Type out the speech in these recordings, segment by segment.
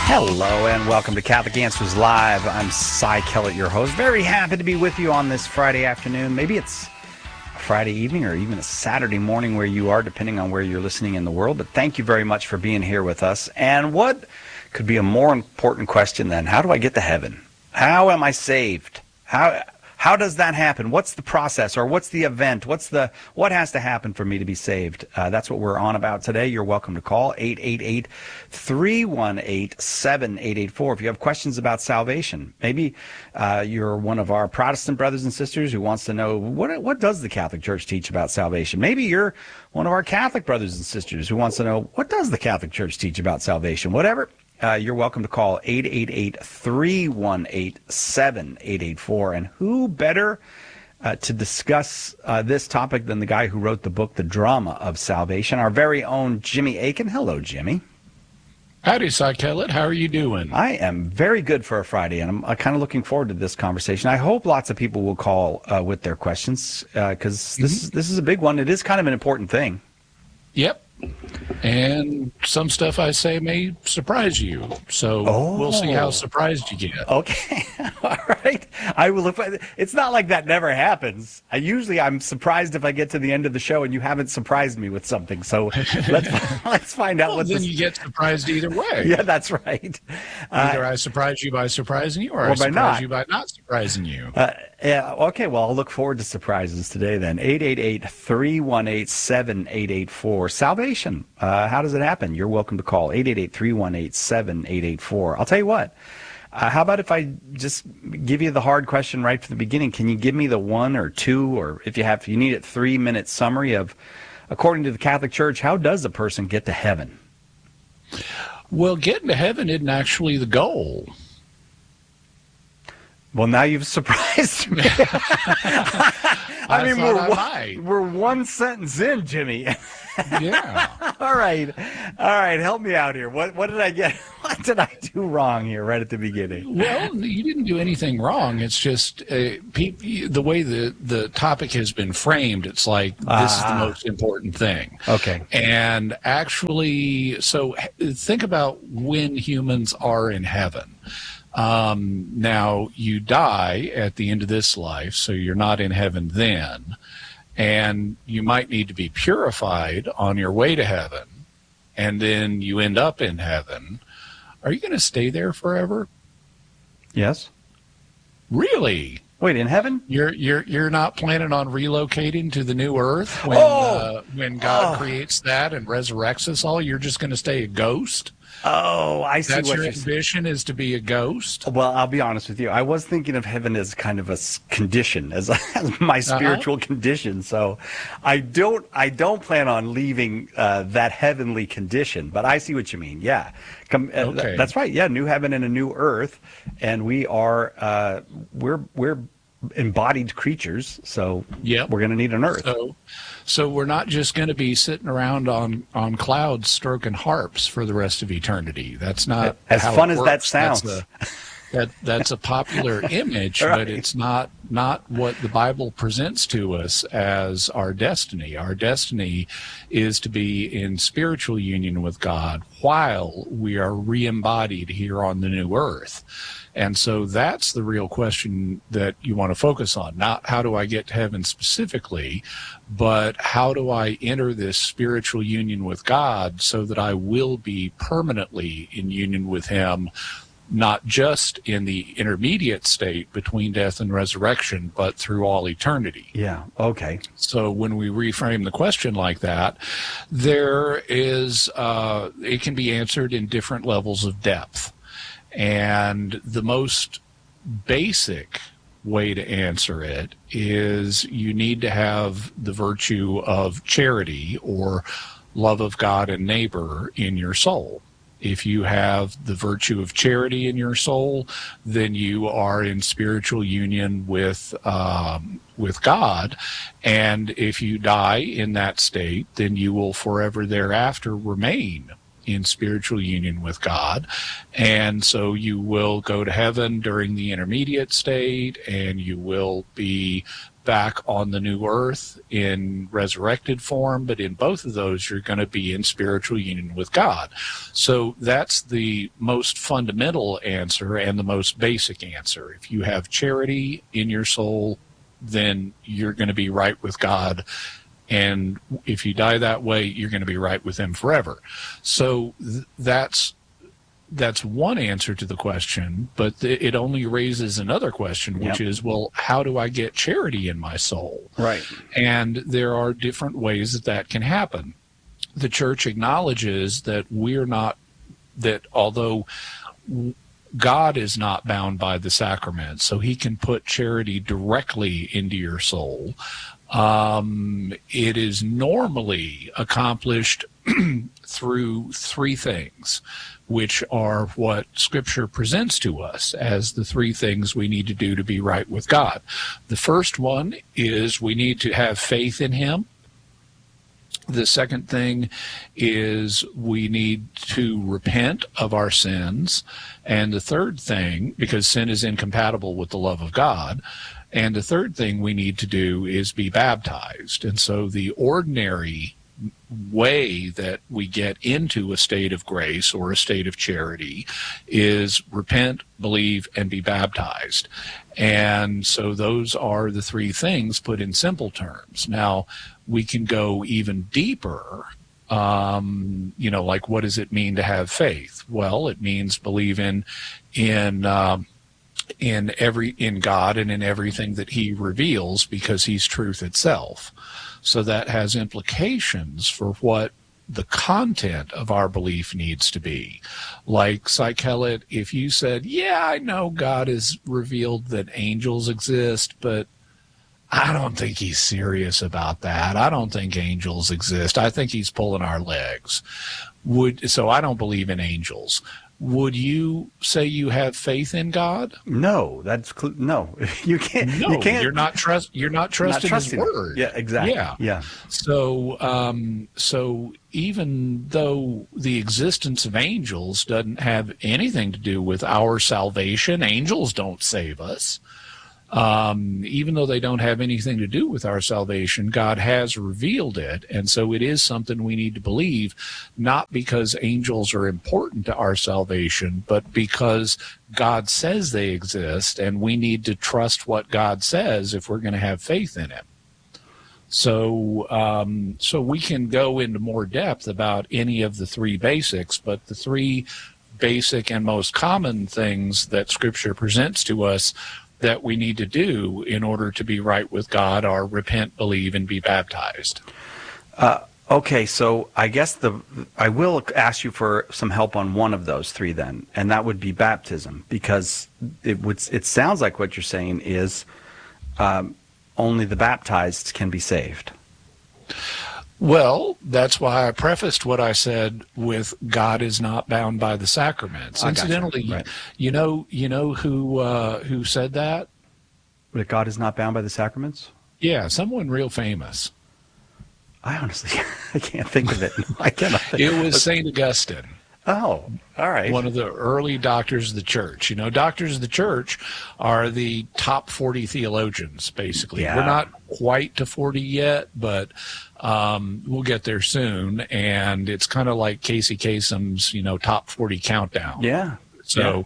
Hello and welcome to Catholic Answers Live. I'm Cy Kellett, your host. Very happy to be with you on this Friday afternoon. Maybe it's a Friday evening or even a Saturday morning where you are, depending on where you're listening in the world. But thank you very much for being here with us. And what could be a more important question than how do I get to heaven? How am I saved? How does that happen? What's the process, or what's the event? What has to happen for me to be saved? That's what we're on about today. You're welcome to call 888-318-7884 if you have questions about salvation. Maybe you're one of our Protestant brothers and sisters who wants to know what does the Catholic Church teach about salvation. Maybe you're one of our Catholic brothers and sisters who wants to know what does the Catholic Church teach about salvation. Whatever. You're welcome to call 888-318-7884. And who better to discuss this topic than the guy who wrote the book, The Drama of Salvation, our very own Jimmy Akin. Hello, Jimmy. Howdy, Cy Kellett. How are you doing? I am very good for a Friday, and I'm kind of looking forward to this conversation. I hope lots of people will call with their questions, because this is a big one. It is kind of an important thing. Yep. And some stuff I say may surprise you. So we'll see how surprised you get. Okay. All right. I will look. It's not like that never happens. I'm surprised if I get to the end of the show and you haven't surprised me with something. So let's find out what then you get surprised either way. Yeah, that's right. Either I surprise you by surprising you, or I surprise you by not surprising you. Yeah. Okay. Well, I'll look forward to surprises today then. 888-318-7884. Salvation. How does it happen? You're welcome to call 888-318-7884. I'll tell you what. How about if I just give you the hard question right from the beginning? Can you give me the 1 or 2, or if you need it, 3-minute summary of, according to the Catholic Church, how does a person get to heaven? Well, getting to heaven isn't actually the goal. Well, now you've surprised me. I mean, we're one sentence in, Jimmy. Yeah. All right. Help me out here. What did I get? What did I do wrong here right at the beginning? Well, you didn't do anything wrong. It's just the way the topic has been framed. It's like this is the most important thing. Okay. And actually, so think about when humans are in heaven. Now, you die at the end of this life, so you're not in heaven then. And you might need to be purified on your way to heaven, and then you end up in heaven. Are you going to stay there forever? Yes. Really? Wait, in heaven? You're not planning on relocating to the new earth when God creates that and resurrects us all? You're just going to stay a ghost? Oh, I see. That's your ambition, is to be a ghost? Well, I'll be honest with you. I was thinking of heaven as kind of a condition, as my spiritual condition. So I don't plan on leaving that heavenly condition. But I see what you mean. Yeah, okay. That's right. Yeah, new heaven and a new earth, and we are we're embodied creatures. So we're going to need an earth. So we're not just going to be sitting around on clouds stroking harps for the rest of eternity. That's not as how fun it as works. that sounds. That's a popular image, right. But it's not what the Bible presents to us as our destiny. Our destiny is to be in spiritual union with God while we are re-embodied here on the new earth. And so that's the real question that you want to focus on. Not how do I get to heaven specifically, but how do I enter this spiritual union with God so that I will be permanently in union with Him, not just in the intermediate state between death and resurrection, but through all eternity. Yeah, okay. So when we reframe the question like that, there is, it can be answered in different levels of depth. And the most basic way to answer it is you need to have the virtue of charity or love of God and neighbor in your soul. If you have the virtue of charity in your soul, then you are in spiritual union with God. And if you die in that state, then you will forever thereafter remain in spiritual union with God. And so you will go to heaven during the intermediate state, and you will be back on the new earth in resurrected form, but in both of those you're going to be in spiritual union with God. So that's the most fundamental answer and the most basic answer. If you have charity in your soul, then you're going to be right with God, and if you die that way, you're going to be right with him forever. So that's one answer to the question, but it only raises another question, which is, well, how do I get charity in my soul? Right. And there are different ways that can happen. The church acknowledges that although God is not bound by the sacrament, so he can put charity directly into your soul, it is normally accomplished through three things, which are what Scripture presents to us as the three things we need to do to be right with God. The first one is we need to have faith in him. The second thing is we need to repent of our sins. And the third thing, because sin is incompatible with the love of God, and the third thing we need to do is be baptized. And so the ordinary way that we get into a state of grace or a state of charity is repent, believe, and be baptized. And so those are the three things put in simple terms. Now, we can go even deeper, like what does it mean to have faith? Well, it means believe in God and in everything that he reveals, because he's truth itself. So that has implications for what the content of our belief needs to be. Like, Cy-Kellett, if you said, yeah, I know God has revealed that angels exist, but I don't think he's serious about that. I don't think angels exist. I think he's pulling our legs. So I don't believe in angels. Would you say you have faith in God? No, no. You can't. No, you can't. You're not trusting his word. Yeah, exactly. Yeah. So even though the existence of angels doesn't have anything to do with our salvation, angels don't save us. Even though they don't have anything to do with our salvation, God has revealed it. And so it is something we need to believe, not because angels are important to our salvation, but because God says they exist, and we need to trust what God says if we're going to have faith in him. So we can go into more depth about any of the three basics, but the three basic and most common things that Scripture presents to us that we need to do in order to be right with God are repent, believe, and be baptized. Okay, so I guess I will ask you for some help on one of those three then, and that would be baptism, because it sounds like what you're saying is only the baptized can be saved. Well, that's why I prefaced what I said with God is not bound by the sacraments. Incidentally, right. you know who said that? That God is not bound by the sacraments? Yeah, someone real famous. I honestly, I can't think of it. I cannot. It was St. Augustine. Oh, all right. One of the early doctors of the church. Doctors of the church are the top 40 theologians, basically. Yeah. We're not quite to 40 yet, but we'll get there soon. And it's kind of like Casey Kasem's, top 40 countdown. Yeah. So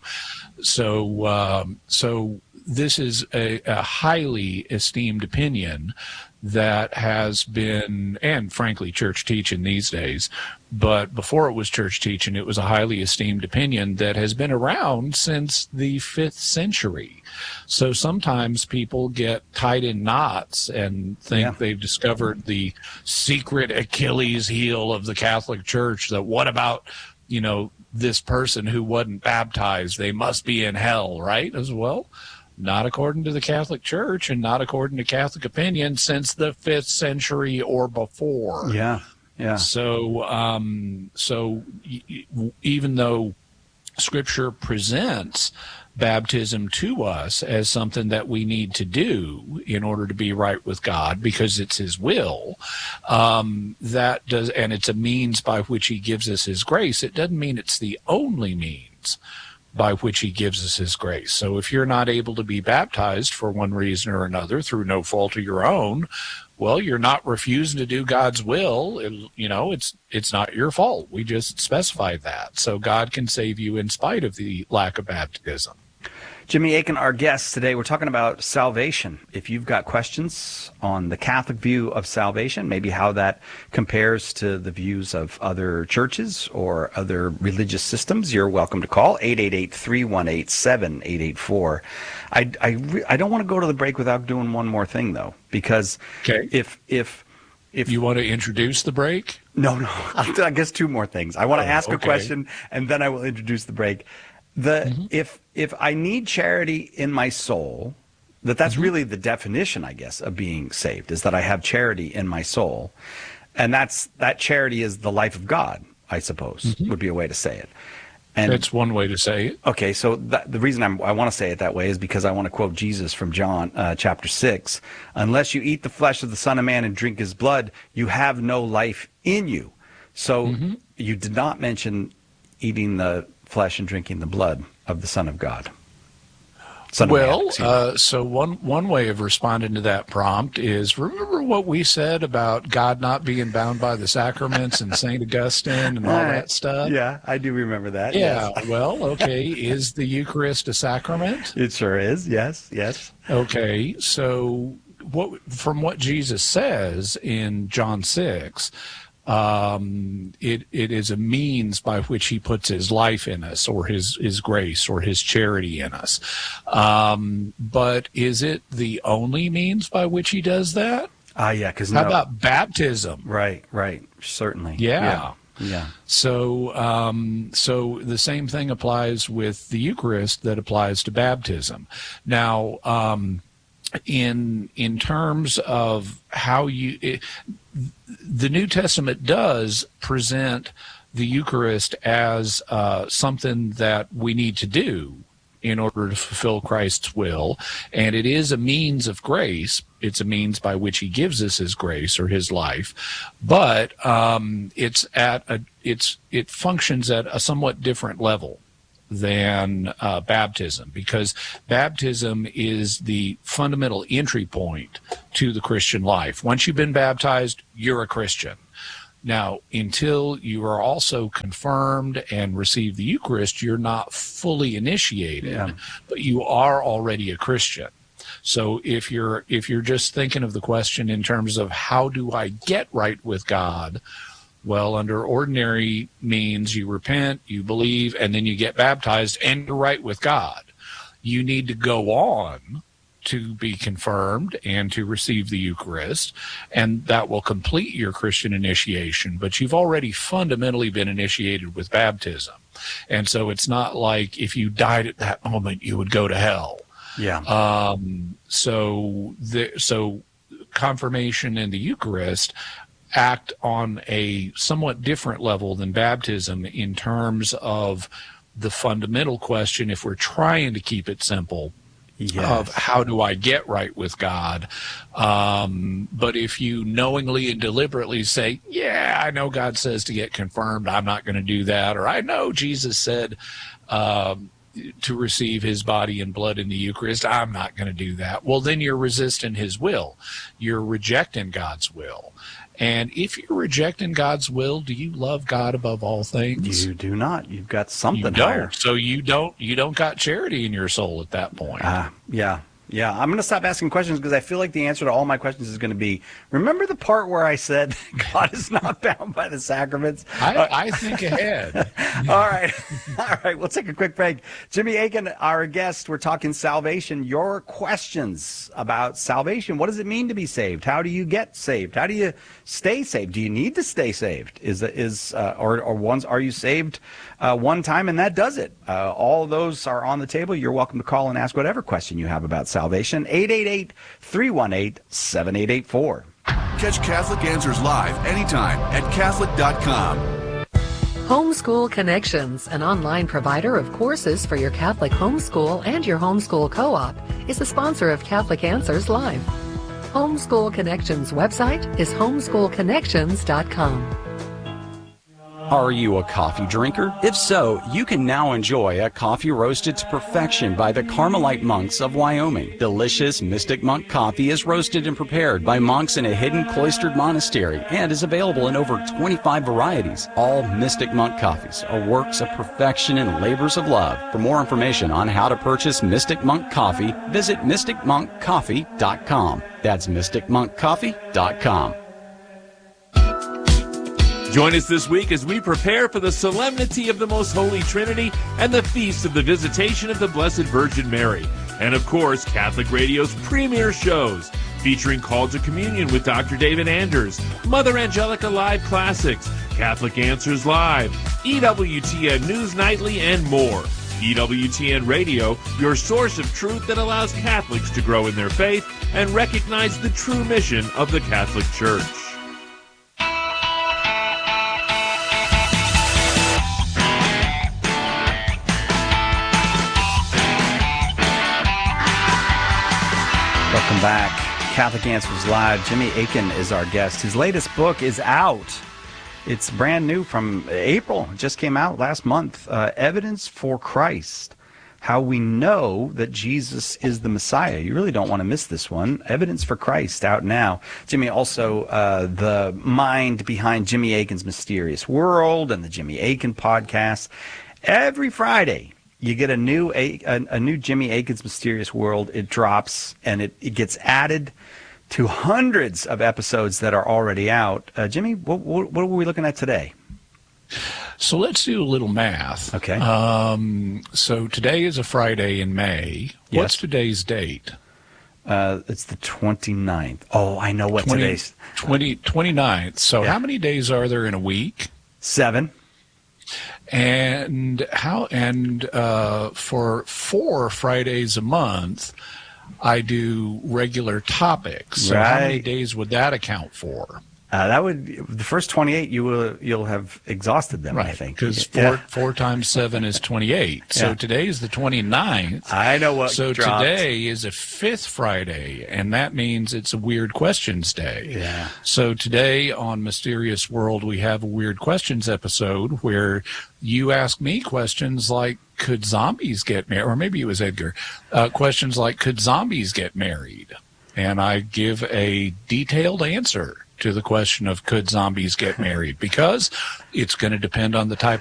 this is a highly esteemed opinion that has been, and frankly, church teaching these days, but before it was church teaching, it was a highly esteemed opinion that has been around since the 5th century. So sometimes people get tied in knots and think they've discovered the secret Achilles heel of the Catholic Church, that what about, this person who wasn't baptized, they must be in hell, right? As well. Not according to the Catholic Church, and not according to Catholic opinion since the 5th century or before. Yeah. So even though Scripture presents baptism to us as something that we need to do in order to be right with God, because it's his will, and it's a means by which he gives us his grace. It doesn't mean it's the only means by which he gives us his grace. So if you're not able to be baptized for one reason or another through no fault of your own, well, you're not refusing to do God's will. It's not your fault. We just specified that. So God can save you in spite of the lack of baptism. Jimmy Akin, our guest today, we're talking about salvation. If you've got questions on the Catholic view of salvation, maybe how that compares to the views of other churches or other religious systems, you're welcome to call 888-318-7884. I don't want to go to the break without doing one more thing, though, because if you want to introduce the break? No, I guess two more things. I want to ask a question, and then I will introduce the break. If I need charity in my soul, that's really the definition, I guess, of being saved, is that I have charity in my soul, and that charity is the life of God, I suppose, would be a way to say it. And that's one way to say it. Okay, so the reason I want to say it that way is because I want to quote Jesus from John chapter 6. Unless you eat the flesh of the Son of Man and drink his blood, you have no life in you. So you did not mention eating the flesh and drinking the blood of the Son of God. So one way of responding to that prompt is, remember what we said about God not being bound by the sacraments and St. Augustine and all that stuff? Yeah, I do remember that. Yeah, yes. Well, okay, is the Eucharist a sacrament? It sure is, yes. Okay, so from what Jesus says in John 6, it is a means by which he puts his life in us, or his grace, or his charity in us. But is it the only means by which he does that? Yeah, because how about baptism? Right, certainly. Yeah. So the same thing applies with the Eucharist that applies to baptism. Now, in terms of how the New Testament does present the Eucharist as something that we need to do in order to fulfill Christ's will, and it is a means of grace. It's a means by which he gives us his grace or his life, but it functions at a somewhat different level than baptism, because baptism is the fundamental entry point to the Christian life. Once you've been baptized, you're a Christian. Now, until you are also confirmed and receive the Eucharist, you're not fully initiated, but you are already a Christian. So if you're just thinking of the question in terms of how do I get right with God, well, under ordinary means, you repent, you believe, and then you get baptized, and you're right with God. You need to go on to be confirmed and to receive the Eucharist, and that will complete your Christian initiation. But you've already fundamentally been initiated with baptism. And so it's not like if you died at that moment, you would go to hell. Yeah. So confirmation and the Eucharist act on a somewhat different level than baptism in terms of the fundamental question, if we're trying to keep it simple, of how do I get right with God. But if you knowingly and deliberately say, I know God says to get confirmed, I'm not going to do that, or I know Jesus said to receive his body and blood in the Eucharist, I'm not going to do that. Well, then you're resisting his will. You're rejecting God's will. And if you're rejecting God's will, do you love God above all things? You do not. You've got something you higher. Don't. So you don't got charity in your soul at that point. Yeah. I'm going to stop asking questions because I feel like the answer to all my questions is going to be, remember the part where I said God is not bound by the sacraments? I think ahead. All right. We'll take a quick break. Jimmy Akin, our guest, we're talking salvation. Your questions about salvation. What does it mean to be saved? How do you get saved? How do you stay saved? Do you need to stay saved? Are you saved one time and that does it? All of those are on the table. You're welcome to call and ask whatever question you have about salvation. 888-318-7884. Catch Catholic Answers live anytime at Catholic.com. Homeschool Connections, an online provider of courses for your Catholic homeschool and your homeschool co-op, is the sponsor of Catholic Answers Live. Homeschool Connections website is homeschoolconnections.com. Are you a coffee drinker? If so, you can now enjoy a coffee roasted to perfection by the Carmelite monks of Wyoming. Delicious Mystic Monk coffee is roasted and prepared by monks in a hidden cloistered monastery and is available in over 25 varieties. All Mystic Monk coffees are works of perfection and labors of love. For more information on how to purchase Mystic Monk coffee, visit mysticmonkcoffee.com. That's mysticmonkcoffee.com. Join us this week as we prepare for the solemnity of the Most Holy Trinity and the feast of the Visitation of the Blessed Virgin Mary. And of course, Catholic Radio's premier shows, featuring Call to Communion with Dr. David Anders, Mother Angelica Live Classics, Catholic Answers Live, EWTN News Nightly, and more. EWTN Radio, your source of truth that allows Catholics to grow in their faith and recognize the true mission of the Catholic Church. Welcome back. Catholic Answers Live. Jimmy Akin is our guest. His latest book is out. It's brand new from April. It just came out last month. Evidence for Christ. How we know that Jesus is the Messiah. You really don't want to miss this one. Evidence for Christ, out now. Jimmy, also the mind behind Jimmy Akin's Mysterious World and the Jimmy Akin podcast. Every Friday, you get a new Jimmy Akin's Mysterious World. It drops, and it gets added to hundreds of episodes that are already out. Jimmy, what were we looking at today? So let's do a little math. Okay. So today is a Friday in May. Yes. What's today's date? It's the 29th. Oh, I know what today's. 29th. So Yeah. how many days are there in a week? 7. And for 4 Fridays a month, I do regular topics. So how many Right. days would that account for? That would the first 28. You'll have exhausted them. I think because Yeah. 4 times 7 is 28. So Yeah. today is the 29th. I know what. So dropped. today is a 5th Friday, and that means it's a Weird Questions Day. Yeah. So today on Mysterious World, we have a Weird Questions episode where you ask me questions like, could zombies get married? Or maybe it was Edgar. Questions like, could zombies get married? And I give a detailed answer to the question of could zombies get married, because it's going to depend on the type